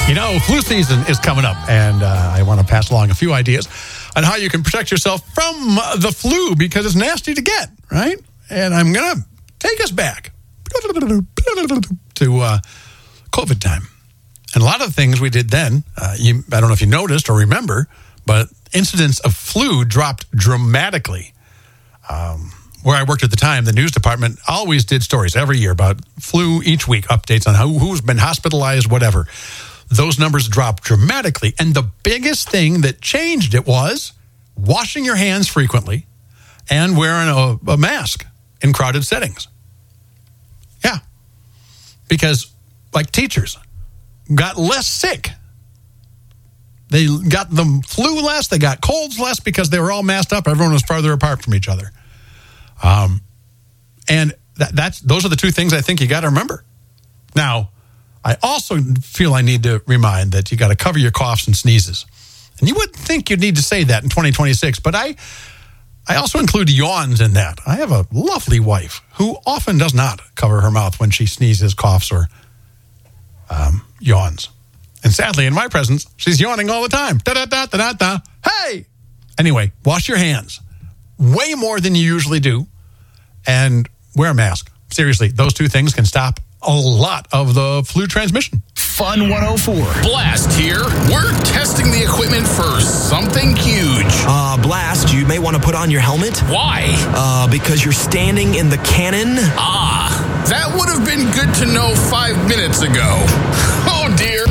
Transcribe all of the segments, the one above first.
Flu season is coming up, and I want to pass along a few ideas on how you can protect yourself from the flu, because it's nasty to get, right? And I'm going to take us back to COVID time. And a lot of the things we did then, I don't know if you noticed or remember, but incidents of flu dropped dramatically. Where I worked at the time, the news department always did stories every year about flu each week, updates on who's been hospitalized, whatever. Those numbers dropped dramatically. And the biggest thing that changed it was washing your hands frequently and wearing a mask in crowded settings. Yeah. Because, like, teachers got less sick. They got the flu less, they got colds less because they were all masked up. Everyone was farther apart from each other. And those are the two things I think you got to remember. Now, I also feel I need to remind that you got to cover your coughs and sneezes. And you wouldn't think you'd need to say that in 2026, but I also include yawns in that. I have a lovely wife who often does not cover her mouth when she sneezes, coughs, or yawns. And sadly, in my presence, she's yawning all the time. Da-da-da-da-da-da. Hey! Anyway, wash your hands way more than you usually do, and wear a mask. Seriously, those two things can stop a lot of the flu transmission. Fun 104. Blast here. We're testing the equipment for something huge. Blast, you may want to put on your helmet. Why? Because you're standing in the cannon. That would have been good to know 5 minutes ago. Oh, dear.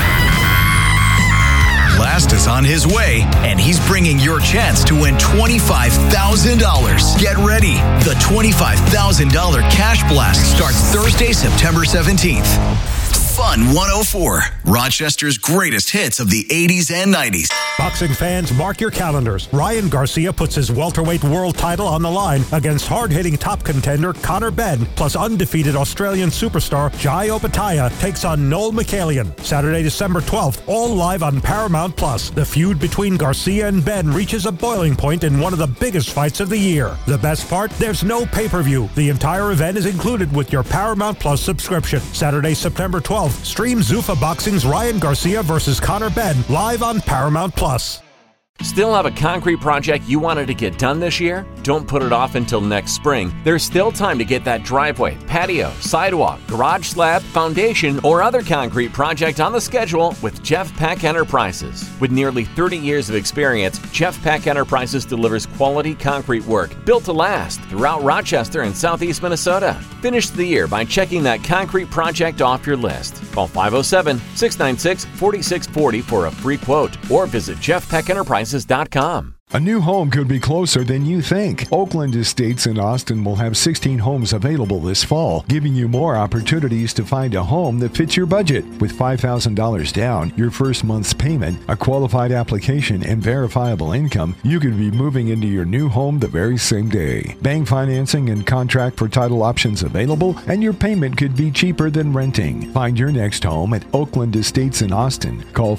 Blast is on his way, and he's bringing your chance to win $25,000. Get ready. The $25,000 Cash Blast starts Thursday, September 17th. Fun 104. Rochester's greatest hits of the 80s and 90s. Boxing fans, mark your calendars. Ryan Garcia puts his welterweight world title on the line against hard-hitting top contender Conor Benn, plus undefeated Australian superstar Jai Opetaia takes on Noel Michaelian. Saturday, December 12th, all live on Paramount+. The feud between Garcia and Benn reaches a boiling point in one of the biggest fights of the year. The best part? There's no pay-per-view. The entire event is included with your Paramount+ subscription. Saturday, September 12th, stream Zuffa Boxing's Ryan Garcia versus Conor Benn live on Paramount+. Still have a concrete project you wanted to get done this year? Don't put it off until next spring. There's still time to get that driveway, patio, sidewalk, garage slab, foundation, or other concrete project on the schedule with Jeff Peck Enterprises. With nearly 30 years of experience, Jeff Peck Enterprises delivers quality concrete work built to last throughout Rochester and southeast Minnesota. Finish the year by checking that concrete project off your list. Call 507-696-4640 for a free quote or visit jeffpeckenterprises.com. A new home could be closer than you think. Oakland Estates in Austin will have 16 homes available this fall, giving you more opportunities to find a home that fits your budget. With $5,000 down, your first month's payment, a qualified application, and verifiable income, you could be moving into your new home the very same day. Bank financing and contract for title options available, and your payment could be cheaper than renting. Find your next home at Oakland Estates in Austin. Call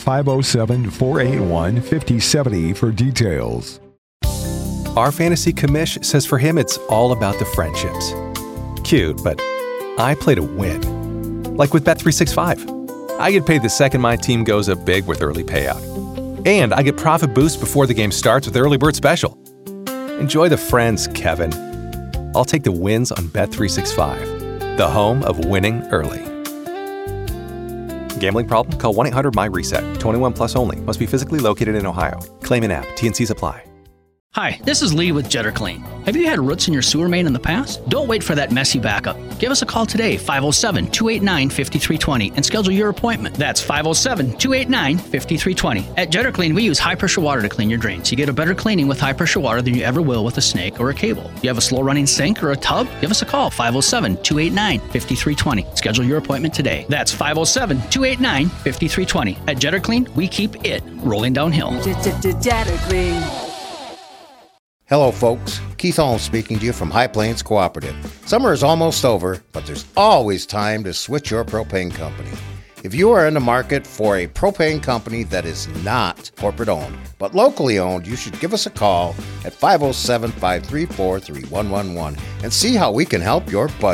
507-481-5070 for details. Our fantasy commish says for him it's all about the friendships. Cute, but I play to win. Like with Bet365. I get paid the second my team goes up big with early payout. And I get profit boost before the game starts with Early Bird Special. Enjoy the friends, Kevin. I'll take the wins on Bet365, the home of winning early. Gambling problem? Call 1-800-MY-RESET. 21 plus only. Must be physically located in Ohio. Claim in app. T&Cs apply. Hi, this is Lee with Jetter Clean. Have you had roots in your sewer main in the past? Don't wait for that messy backup. Give us a call today, 507-289-5320, and schedule your appointment. That's 507-289-5320. At Jetter Clean, we use high-pressure water to clean your drains. You get a better cleaning with high-pressure water than you ever will with a snake or a cable. You have a slow-running sink or a tub? Give us a call, 507-289-5320. Schedule your appointment today. That's 507-289-5320. At Jetter Clean, we keep it rolling downhill. Jetter Clean. Hello, folks. Keith Holmes speaking to you from High Plains Cooperative. Summer is almost over, but there's always time to switch your propane company. If you are in the market for a propane company that is not corporate-owned, but locally owned, you should give us a call at 507-534-3111 and see how we can help your budget.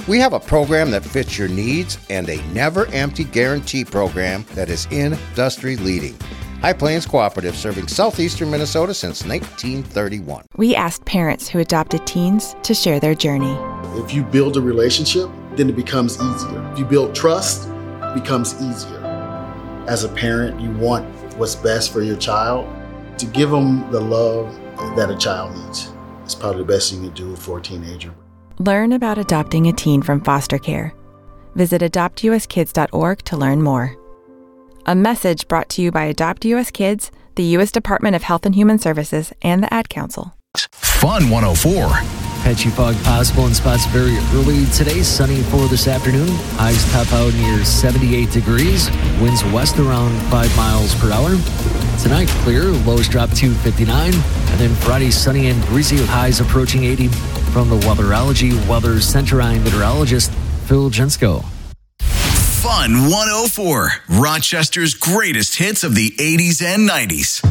We have a program that fits your needs and a never-empty guarantee program that is industry leading. High Plains Cooperative, serving southeastern Minnesota since 1931. We asked parents who adopted teens to share their journey. If you build a relationship, then it becomes easier. If you build trust, it becomes easier. As a parent, you want what's best for your child. To give them the love that a child needs is probably the best you can do for a teenager. Learn about adopting a teen from foster care. Visit adoptuskids.org to learn more. A message brought to you by Adopt US Kids, the U.S. Department of Health and Human Services, and the Ad Council. Fun 104. Patchy fog possible in spots very early today. Sunny for this afternoon. Highs top out near 78 degrees. Winds west around 5 miles per hour. Tonight, clear. Lows drop to 59. And then Friday, sunny and breezy with highs approaching 80. From the Weatherology Weather Center, I'm meteorologist Phil Jensko. Fun 104. Rochester's greatest hits of the 80s and 90s.